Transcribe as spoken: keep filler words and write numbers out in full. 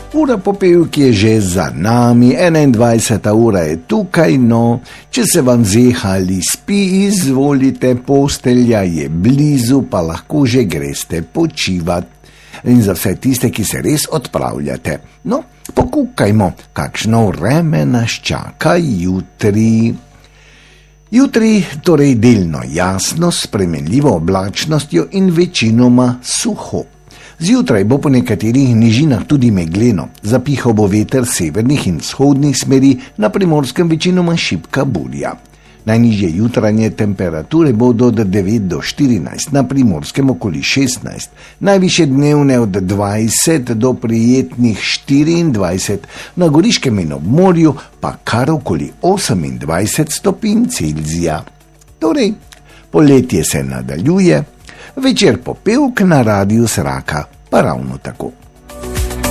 Ura popevki je že za nami, enaindvajseta ura je tukaj, no, če se vam zeha ali spi, izvolite, postelja je blizu, pa lahko že greste počivat. In za vse tiste, ki se res odpravljate, no, pokukajmo, kakšno vreme nas čaka jutri. Jutri torej delno jasno, s spremenljivo oblačnostjo in večinoma suho. Zjutraj bo po nekaterih nižinah tudi megleno, zapihal bo veter severnih in vzhodnih smeri, na Primorskem večinoma šibka burja. Najnižje jutranje temperature bodo od devet do štirinajst, na Primorskem okoli šestnajst, najvišje dnevne od dvajset do prijetnih štiriindvajset, na Goriškem in ob morju pa kar okoli osemindvajset stopinj Celzija. Torej, poletje se nadaljuje, večer popevk na Radiu Sraka pa ravno tako.